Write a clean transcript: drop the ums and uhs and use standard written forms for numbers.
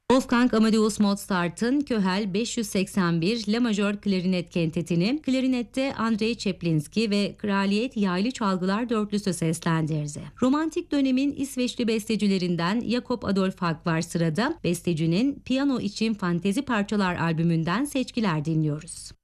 Wolfgang Amadeus Mozart'ın Köhel 581 La Majör klarinet kentetini klarinette Andrei Çeplinski ve Kraliyet Yaylı Çalgılar Dörtlüsü seslendirdi. Romantik dönemin İsveçli bestecilerinden Jakob Adolf Hack var sırada. Bestecinin Piyano için Fantezi Parçalar albümünden seçkiler dinliyoruz.